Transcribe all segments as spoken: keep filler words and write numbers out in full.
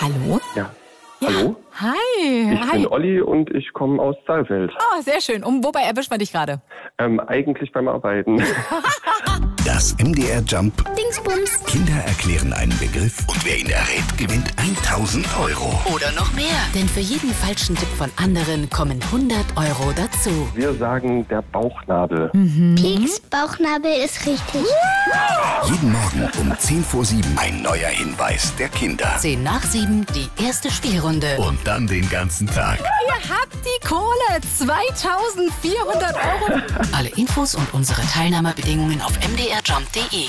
Hallo? Ja. Ja. Hallo? Hi. Ich Hi. bin Olli und ich komme aus Saalfeld. Oh, sehr schön. Um, wobei erwischt man dich gerade? Ähm, eigentlich beim Arbeiten. Das M D R Jump Dingsbums. Kinder erklären einen Begriff und wer ihn errät, gewinnt tausend Euro. Oder noch mehr. Denn für jeden falschen Tipp von anderen kommen hundert Euro dazu. Wir sagen der Bauchnabel. Pieks, Bauchnabel ist richtig. Jeden Morgen um zehn vor sieben ein neuer Hinweis der Kinder. zehn nach sieben, die erste Spielrunde. Und dann den ganzen Tag. Ihr habt die Kohle. zweitausendvierhundert Euro. Alle Infos und unsere Teilnahmebedingungen auf m d r jump punkt d e.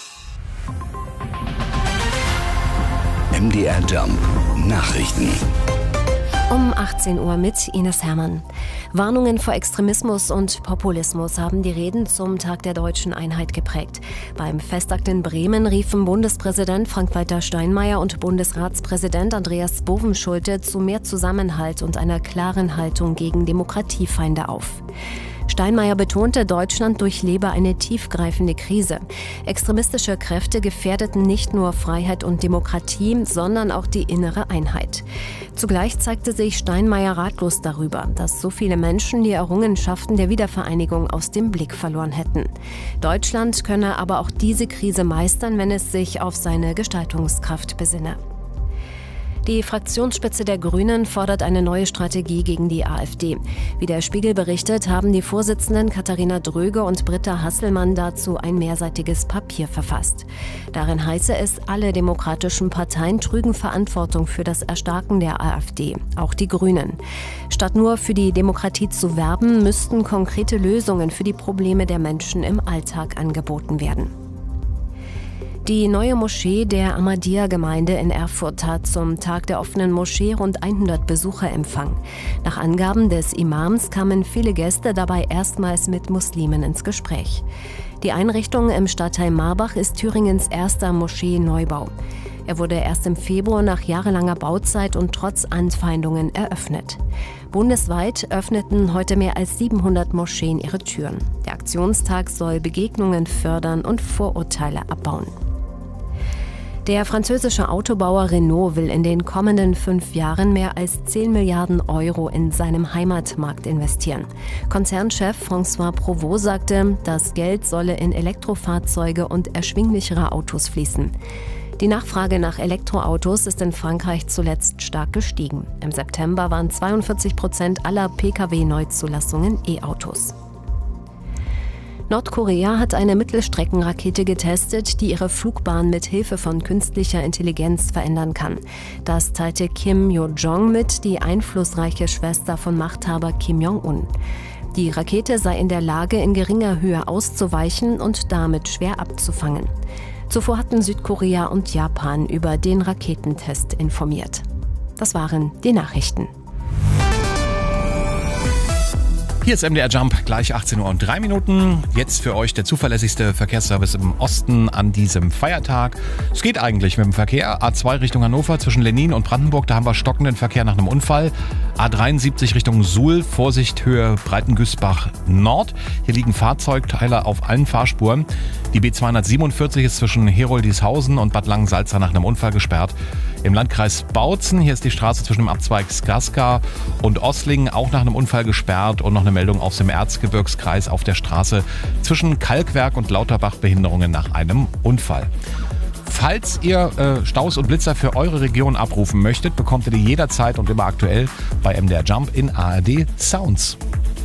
M D R Jump Nachrichten. Um achtzehn Uhr mit Ines Hermann. Warnungen vor Extremismus und Populismus haben die Reden zum Tag der deutschen Einheit geprägt. Beim Festakt in Bremen riefen Bundespräsident Frank-Walter Steinmeier und Bundesratspräsident Andreas Bovenschulte zu mehr Zusammenhalt und einer klaren Haltung gegen Demokratiefeinde auf. Steinmeier betonte, Deutschland durchlebe eine tiefgreifende Krise. Extremistische Kräfte gefährdeten nicht nur Freiheit und Demokratie, sondern auch die innere Einheit. Zugleich zeigte sich Steinmeier ratlos darüber, dass so viele Menschen die Errungenschaften der Wiedervereinigung aus dem Blick verloren hätten. Deutschland könne aber auch diese Krise meistern, wenn es sich auf seine Gestaltungskraft besinne. Die Fraktionsspitze der Grünen fordert eine neue Strategie gegen die AfD. Wie der Spiegel berichtet, haben die Vorsitzenden Katharina Dröge und Britta Hasselmann dazu ein mehrseitiges Papier verfasst. Darin heiße es, alle demokratischen Parteien trügen Verantwortung für das Erstarken der AfD, auch die Grünen. Statt nur für die Demokratie zu werben, müssten konkrete Lösungen für die Probleme der Menschen im Alltag angeboten werden. Die neue Moschee der Ahmadiyya-Gemeinde in Erfurt hat zum Tag der offenen Moschee rund hundert Besucher empfangen. Nach Angaben des Imams kamen viele Gäste dabei erstmals mit Muslimen ins Gespräch. Die Einrichtung im Stadtteil Marbach ist Thüringens erster Moschee-Neubau. Er wurde erst im Februar nach jahrelanger Bauzeit und trotz Anfeindungen eröffnet. Bundesweit öffneten heute mehr als siebenhundert Moscheen ihre Türen. Der Aktionstag soll Begegnungen fördern und Vorurteile abbauen. Der französische Autobauer Renault will in den kommenden fünf Jahren mehr als zehn Milliarden Euro in seinem Heimatmarkt investieren. Konzernchef François Provost sagte, das Geld solle in Elektrofahrzeuge und erschwinglichere Autos fließen. Die Nachfrage nach Elektroautos ist in Frankreich zuletzt stark gestiegen. Im September waren zweiundvierzig Prozent aller Pkw-Neuzulassungen E-Autos. Nordkorea hat eine Mittelstreckenrakete getestet, die ihre Flugbahn mit Hilfe von künstlicher Intelligenz verändern kann. Das teilte Kim Yo-jong mit, die einflussreiche Schwester von Machthaber Kim Jong-un. Die Rakete sei in der Lage, in geringer Höhe auszuweichen und damit schwer abzufangen. Zuvor hatten Südkorea und Japan über den Raketentest informiert. Das waren die Nachrichten. Hier ist M D R Jump, gleich achtzehn Uhr und drei Minuten. Jetzt für euch der zuverlässigste Verkehrsservice im Osten an diesem Feiertag. Es geht eigentlich mit dem Verkehr. A zwei Richtung Hannover zwischen Lennin und Brandenburg, da haben wir stockenden Verkehr nach einem Unfall. A dreiundsiebzig Richtung Suhl, Vorsicht Höhe Breitengüßbach Nord. Hier liegen Fahrzeugteile auf allen Fahrspuren. Die B zweihundertsiebenundvierzig ist zwischen Heroldishausen und Bad Langensalza nach einem Unfall gesperrt. Im Landkreis Bautzen, hier ist die Straße zwischen dem Abzweig Skaska und Osslingen auch nach einem Unfall gesperrt und noch eine Meldung aus dem Erzgebirgskreis auf der Straße zwischen Kalkwerk und Lauterbach Behinderungen nach einem Unfall. Falls ihr äh, Staus und Blitzer für eure Region abrufen möchtet, bekommt ihr die jederzeit und immer aktuell bei M D R Jump in A R D Sounds.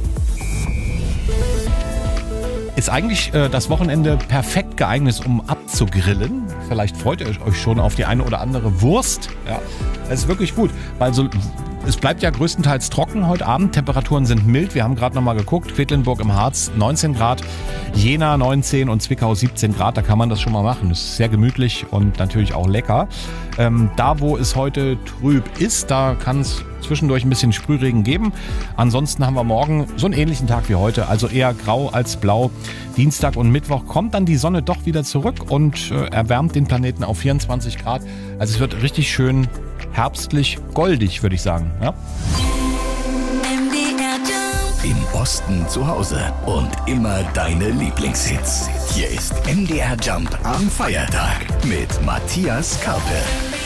Ist eigentlich äh, das Wochenende perfekt geeignet, um abzugrillen. Vielleicht freut ihr euch schon auf die eine oder andere Wurst. Ja, das ist wirklich gut, weil so, es bleibt ja größtenteils trocken heute Abend. Temperaturen sind mild. Wir haben gerade noch mal geguckt. Quedlinburg im Harz neunzehn Grad, Jena neunzehn und Zwickau siebzehn Grad. Da kann man das schon mal machen. Das ist sehr gemütlich und natürlich auch lecker. Ähm, da, wo es heute trüb ist, da kann es zwischendurch ein bisschen Sprühregen geben. Ansonsten haben wir morgen so einen ähnlichen Tag wie heute, also eher grau als blau. Dienstag und Mittwoch kommt dann die Sonne doch wieder zurück und äh, erwärmt den Planeten auf vierundzwanzig Grad. Also es wird richtig schön herbstlich goldig, würde ich sagen. Ja? Im Osten zu Hause und immer deine Lieblingshits. Hier ist M D R Jump am Feiertag mit Matthias Karpe.